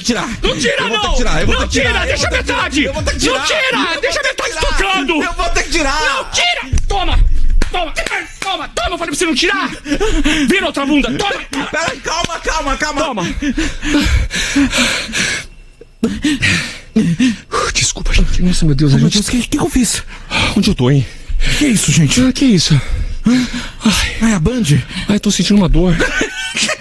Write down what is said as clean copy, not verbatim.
que tirar. Não tira, não! Não tira, deixa metade! Não tira, deixa metade tocando! Eu vou ter que tirar! Não, tira! Toma! Eu falei pra você não tirar! Vira outra bunda, toma! Peraí, calma! Toma! Desculpa, gente. Nossa, meu Deus, O que eu fiz? Onde eu tô, hein? Que é isso, gente? Que isso? Ai, a Band? Ai, tô sentindo uma dor.